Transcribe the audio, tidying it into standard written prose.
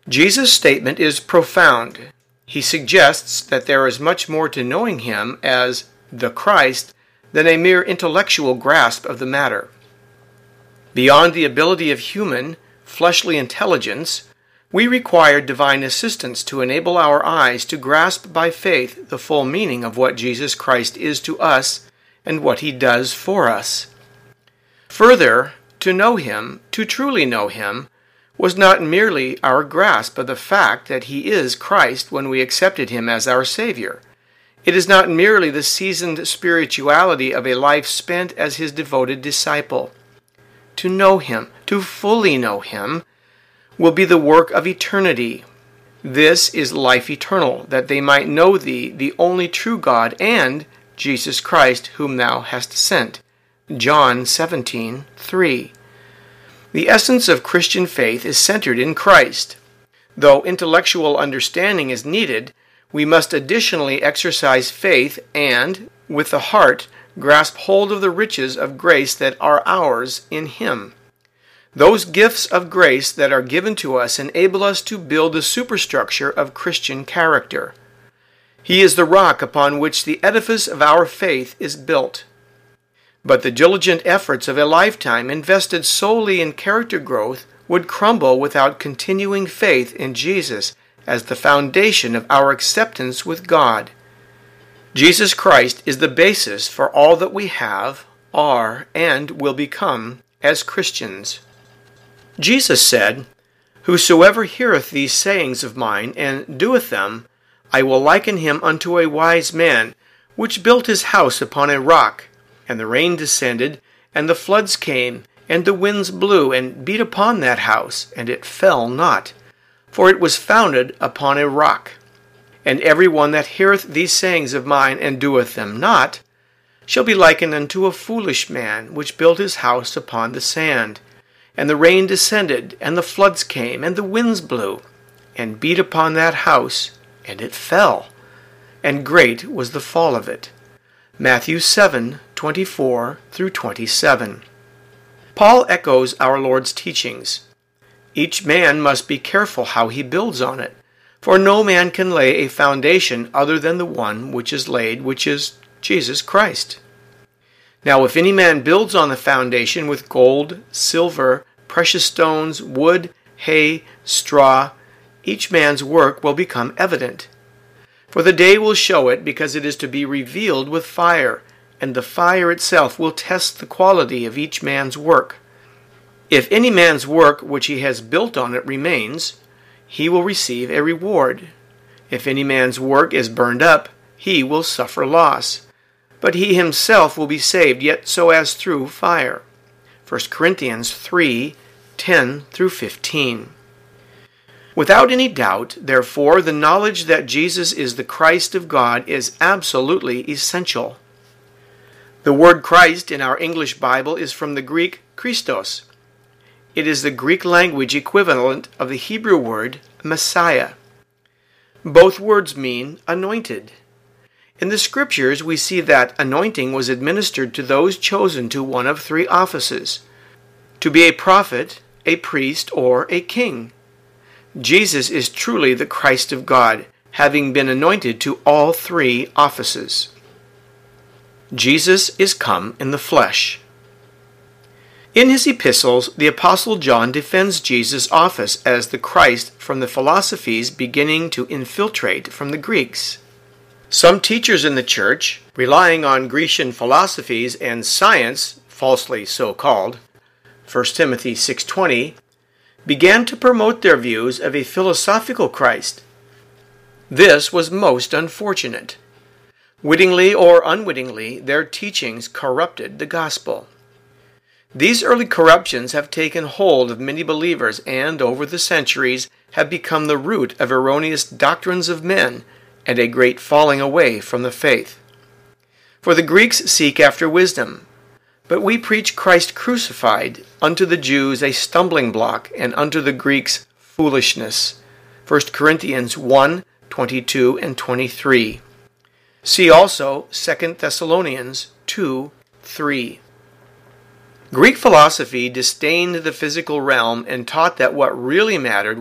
Jesus' statement is profound. He suggests that there is much more to knowing him as the Christ than a mere intellectual grasp of the matter. Beyond the ability of human, fleshly intelligence, we require divine assistance to enable our eyes to grasp by faith the full meaning of what Jesus Christ is to us and what he does for us. Further, to know him, to truly know him, was not merely our grasp of the fact that he is Christ when we accepted him as our Savior. It is not merely the seasoned spirituality of a life spent as his devoted disciple. To know him, to fully know him, will be the work of eternity. This is life eternal, that they might know thee, the only true God, and Jesus Christ, whom thou hast sent. John 17:3. The essence of Christian faith is centered in Christ. Though intellectual understanding is needed, we must additionally exercise faith and, with the heart, grasp hold of the riches of grace that are ours in him. Those gifts of grace that are given to us enable us to build the superstructure of Christian character. He is the rock upon which the edifice of our faith is built. But the diligent efforts of a lifetime invested solely in character growth would crumble without continuing faith in Jesus as the foundation of our acceptance with God. Jesus Christ is the basis for all that we have, are, and will become as Christians. Jesus said, "Whosoever heareth these sayings of mine, and doeth them, I will liken him unto a wise man, which built his house upon a rock. And the rain descended, and the floods came, and the winds blew, and beat upon that house, and it fell not, for it was founded upon a rock. And every one that heareth these sayings of mine, and doeth them not, shall be likened unto a foolish man, which built his house upon the sand. And the rain descended, and the floods came, and the winds blew, and beat upon that house, and it fell. And great was the fall of it." Matthew 7:24-27. Paul echoes our Lord's teachings. Each man must be careful how he builds on it, for no man can lay a foundation other than the one which is laid, which is Jesus Christ. Now if any man builds on the foundation with gold, silver, precious stones, wood, hay, straw, each man's work will become evident. For the day will show it, because it is to be revealed with fire, and the fire itself will test the quality of each man's work. If any man's work which he has built on it remains, he will receive a reward. If any man's work is burned up, he will suffer loss. But he himself will be saved, yet so as through fire. 1 Corinthians 3:10-15. Without any doubt, therefore, the knowledge that Jesus is the Christ of God is absolutely essential. The word Christ in our English Bible is from the Greek Christos. It is the Greek language equivalent of the Hebrew word Messiah. Both words mean anointed. In the Scriptures, we see that anointing was administered to those chosen to one of three offices: to be a prophet, a priest, or a king. Jesus is truly the Christ of God, having been anointed to all three offices. Jesus is come in the flesh. In his epistles, the Apostle John defends Jesus' office as the Christ from the philosophies beginning to infiltrate from the Greeks. Some teachers in the church, relying on Grecian philosophies and science, falsely so called, 1 Timothy 6:20, began to promote their views of a philosophical Christ. This was most unfortunate. Wittingly or unwittingly, their teachings corrupted the gospel. These early corruptions have taken hold of many believers and, over the centuries, have become the root of erroneous doctrines of men and a great falling away from the faith. For the Greeks seek after wisdom, but we preach Christ crucified, unto the Jews a stumbling block, and unto the Greeks foolishness. 1 Corinthians 1:22-23. See also 2 Thessalonians 2:3. Greek philosophy disdained the physical realm and taught that what really mattered